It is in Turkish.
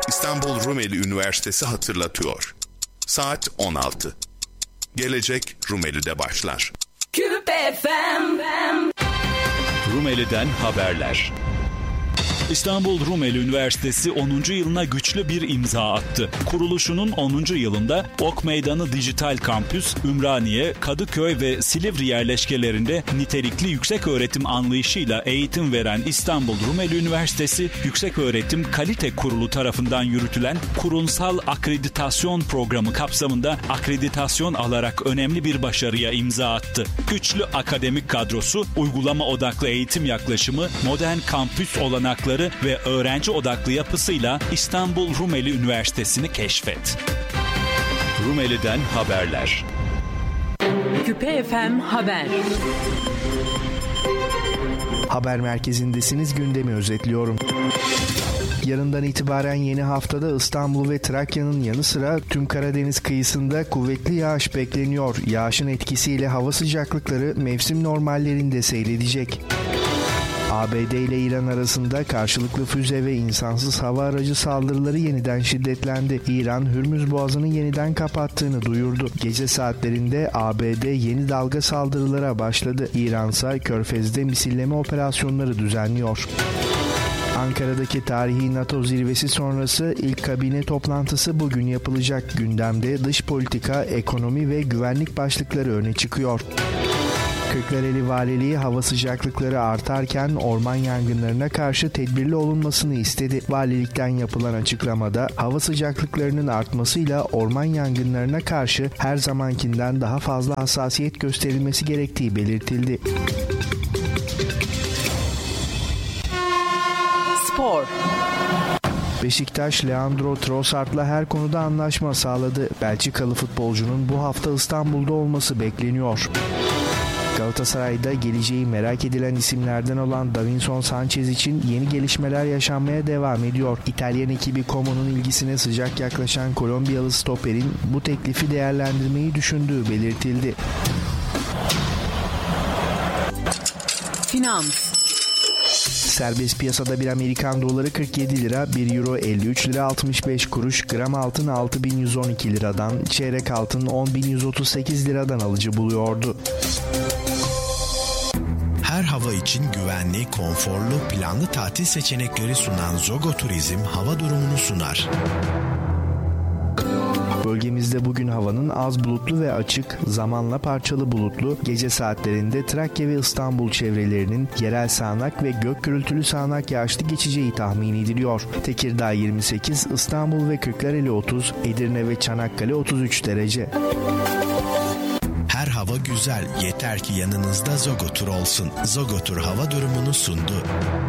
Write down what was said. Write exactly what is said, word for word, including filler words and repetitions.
İstanbul Rumeli Üniversitesi hatırlatıyor. Saat on altı. Gelecek Rumeli'de başlar. Küpe F M. Rumeli'den haberler. İstanbul Rumeli Üniversitesi onuncu yılına güçlü bir imza attı. Kuruluşunun onuncu yılında Ok Meydanı Dijital Kampüs, Ümraniye, Kadıköy ve Silivri yerleşkelerinde nitelikli yükseköğretim anlayışıyla eğitim veren İstanbul Rumeli Üniversitesi, Yükseköğretim Kalite Kurulu tarafından yürütülen kurumsal akreditasyon programı kapsamında akreditasyon alarak önemli bir başarıya imza attı. Güçlü akademik kadrosu, uygulama odaklı eğitim yaklaşımı, modern kampüs olanakları ve öğrenci odaklı yapısıyla İstanbul Rumeli Üniversitesi'ni keşfet. Rumeli'den haberler. Küpe F M Haber. Haber merkezindesiniz, gündemi özetliyorum. Yarından itibaren yeni haftada İstanbul ve Trakya'nın yanı sıra tüm Karadeniz kıyısında kuvvetli yağış bekleniyor. Yağışın etkisiyle hava sıcaklıkları mevsim normallerinde seyredecek. A B D ile İran arasında karşılıklı füze ve insansız hava aracı saldırıları yeniden şiddetlendi. İran, Hürmüz Boğazı'nı yeniden kapattığını duyurdu. Gece saatlerinde A B D yeni dalga saldırılara başladı. İran ise Körfez'de misilleme operasyonları düzenliyor. Ankara'daki tarihi NATO zirvesi sonrası ilk kabine toplantısı bugün yapılacak. Gündemde dış politika, ekonomi ve güvenlik başlıkları öne çıkıyor. Kırklareli Valiliği hava sıcaklıkları artarken orman yangınlarına karşı tedbirli olunmasını istedi. Valilikten yapılan açıklamada hava sıcaklıklarının artmasıyla orman yangınlarına karşı her zamankinden daha fazla hassasiyet gösterilmesi gerektiği belirtildi. Spor. Beşiktaş, Leandro Trossard'la her konuda anlaşma sağladı. Belçikalı futbolcunun bu hafta İstanbul'da olması bekleniyor. Galatasaray'da geleceği merak edilen isimlerden olan Davinson Sanchez için yeni gelişmeler yaşanmaya devam ediyor. İtalyan ekibi Como'nun ilgisine sıcak yaklaşan Kolombiyalı stoperin bu teklifi değerlendirmeyi düşündüğü belirtildi. Finans. Serbest piyasada bir Amerikan doları kırk yedi lira, bir euro elli üç lira altmış beş kuruş, gram altın altı bin yüz on iki liradan, çeyrek altın on bin yüz otuz sekiz liradan alıcı buluyordu. Her hava için güvenli, konforlu, planlı tatil seçenekleri sunan Zogo Turizm hava durumunu sunar. Bölgemizde bugün havanın az bulutlu ve açık, zamanla parçalı bulutlu, gece saatlerinde Trakya ve İstanbul çevrelerinin yerel sağanak ve gök gürültülü sağanak yağışlı geçeceği tahmin ediliyor. Tekirdağ yirmi sekiz, İstanbul ve Kırklareli otuz, Edirne ve Çanakkale otuz üç derece. Her hava güzel, yeter ki yanınızda Zogo Tur olsun. Zogo Tur hava durumunu sundu.